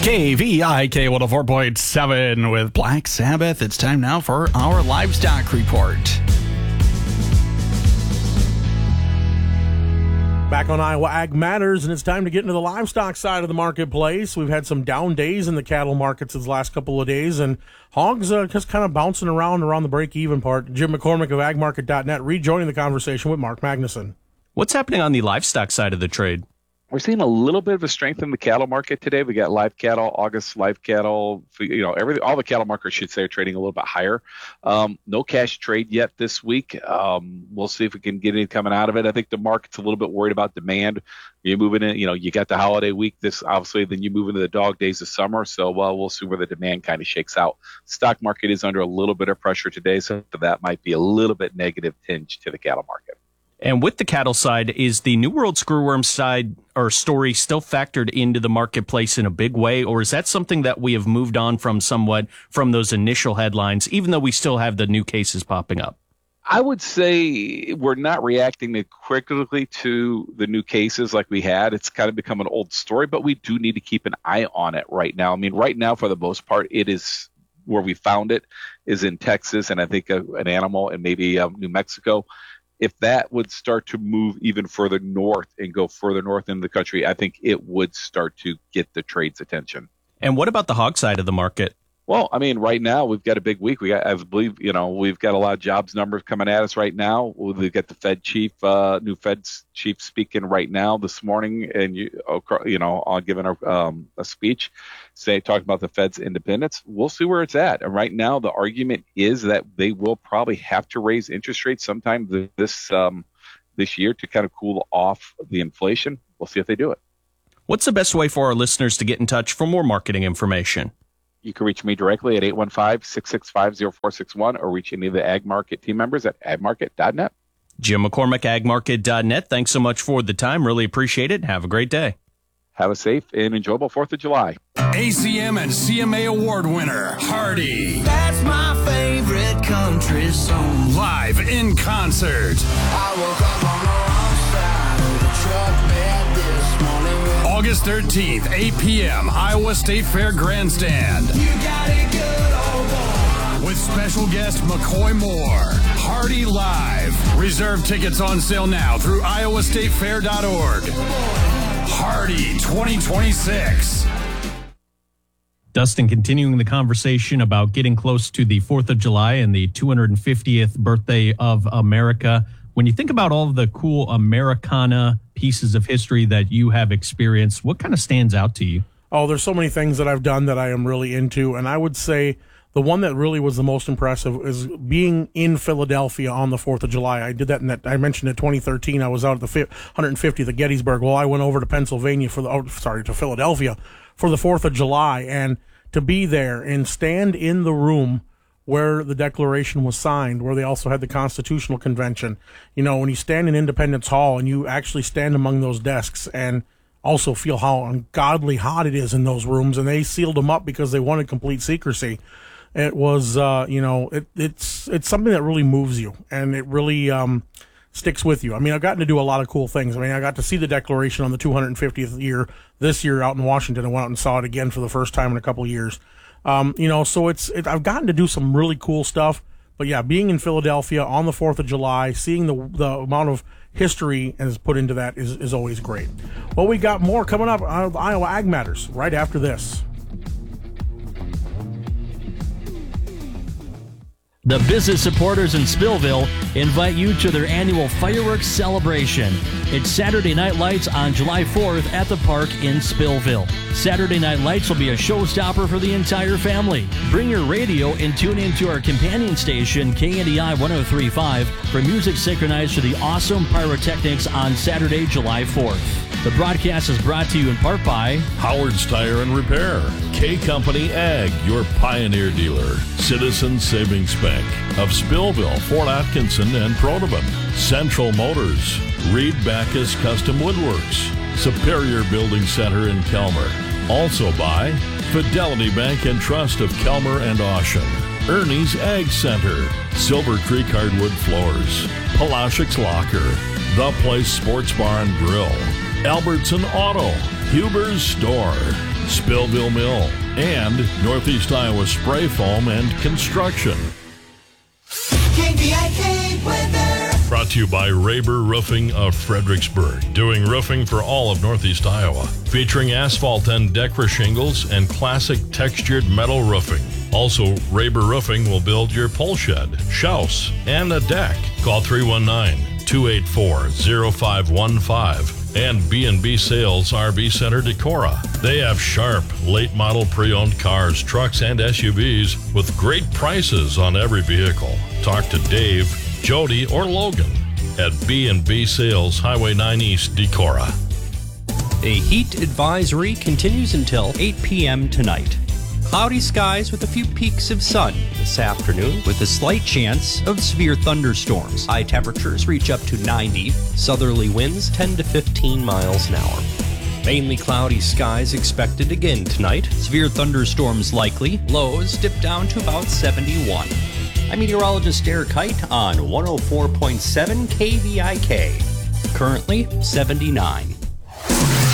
KVIK 104.7 with Black Sabbath. It's time now for our livestock report. Back on Iowa Ag Matters, and it's time to get into the livestock side of the marketplace. We've had some down days in the cattle markets the last couple of days, and hogs just kind of bouncing around the break-even part. Jim McCormick of agmarket.net rejoining the conversation with Mark Magnuson. What's happening on the livestock side of the trade? We're seeing a little bit of a strength in the cattle market today. We got live cattle, August live cattle, everything. All the cattle markets should say are trading a little bit higher. No cash trade yet this week. We'll see if we can get anything coming out of it. I think the market's a little bit worried about demand. You're moving in, you got the holiday week this obviously, then you move into the dog days of summer. So we'll see where the demand kind of shakes out. Stock market is under a little bit of pressure today, so that might be a little bit negative tinge to the cattle market. And with the cattle side, is the New World screwworm side or story still factored into the marketplace in a big way, or is that something that we have moved on from somewhat from those initial headlines, even though we still have the new cases popping up? I would say we're not reacting quickly to the new cases like we had. It's kind of become an old story, but we do need to keep an eye on it right now. I mean, right now, for the most part, it is where we found it is in Texas, and I think an animal in maybe New Mexico. If that would start to move even further north and go further north in the country, I think it would start to get the trade's attention. And what about the hog side of the market? Well, I mean, right now we've got a big week. I believe, we've got a lot of jobs numbers coming at us right now. We've got the Fed chief, new Fed chief speaking right now this morning, and on giving a speech, talking about the Fed's independence. We'll see where it's at. And right now, the argument is that they will probably have to raise interest rates sometime this year to kind of cool off the inflation. We'll see if they do it. What's the best way for our listeners to get in touch for more marketing information? You can reach me directly at 815-665-0461 or reach any of the Ag Market team members at agmarket.net. Jim McCormick, agmarket.net. Thanks so much for the time. Really appreciate it. Have a great day. Have a safe and enjoyable 4th of July. ACM and CMA award winner, Hardy. That's my favorite country song. Live in concert. I woke up on the wrong side of the truck bed this morning. August 13th, 8 p.m., Iowa State Fair Grandstand. You got it good, old boy. With special guest McCoy Moore. Hardy Live. Reserve tickets on sale now through iowastatefair.org. Hardy 2026. Dustin, continuing the conversation about getting close to the 4th of July and the 250th birthday of America. When you think about all of the cool Americana pieces of history that you have experienced, what kind of stands out to you? Oh, there's so many things that I've done that I am really into, and I would say the one that really was the most impressive is being in Philadelphia on the 4th of July. I did that I mentioned in 2013. I was out at the 150th at Gettysburg. Well, I went over to Pennsylvania to Philadelphia for the 4th of July, and to be there and stand in the room where the Declaration was signed, where they also had the Constitutional Convention. When you stand in Independence Hall and you actually stand among those desks and also feel how ungodly hot it is in those rooms, and they sealed them up because they wanted complete secrecy. It was, it's something that really moves you, and it really sticks with you. I mean, I've gotten to do a lot of cool things. I mean, I got to see the Declaration on the 250th year this year out in Washington. I went out and saw it again for the first time in a couple of years. So I've gotten to do some really cool stuff. But yeah, being in Philadelphia on the 4th of July, seeing the amount of history is put into that is always great. Well, we got more coming up on Iowa Ag Matters right after this. The business supporters in Spillville invite you to their annual fireworks celebration. It's Saturday Night Lights on July 4th at the park in Spillville. Saturday Night Lights will be a showstopper for the entire family. Bring your radio and tune into our companion station, KNDI 103.5, for music synchronized to the awesome pyrotechnics on Saturday, July 4th. The broadcast is brought to you in part by Howard's Tire and Repair, K Company Ag, your Pioneer dealer, Citizen Savings Bank of Spillville, Fort Atkinson, and Pronovan, Central Motors, Reed Backus Custom Woodworks, Superior Building Center in Kelmer. Also by Fidelity Bank and Trust of Kelmer and Ocean, Ernie's Ag Center, Silver Creek Hardwood Floors, Palashik's Locker, The Place Sports Bar and Grill, Albertson Auto, Huber's Store, Spillville Mill, and Northeast Iowa Spray Foam and Construction. KVIK weather. Brought to you by Raber Roofing of Fredericksburg, doing roofing for all of Northeast Iowa, featuring asphalt and Decra shingles and classic textured metal roofing. Also, Raber Roofing will build your pole shed, shouse, and a deck. Call 319-284-0515 and B&B Sales RV Center Decorah. They have sharp, late model pre-owned cars, trucks, and SUVs with great prices on every vehicle. Talk to Dave, Jody, or Logan at B&B Sales, Highway 9 East, Decorah. A heat advisory continues until 8 p.m. tonight. Cloudy skies with a few peaks of sun this afternoon with a slight chance of severe thunderstorms. High temperatures reach up to 90. Southerly winds 10 to 15 miles an hour. Mainly cloudy skies expected again tonight. Severe thunderstorms likely. Lows dip down to about 71. I'm meteorologist Eric Height on 104.7 KVIK. Currently 79.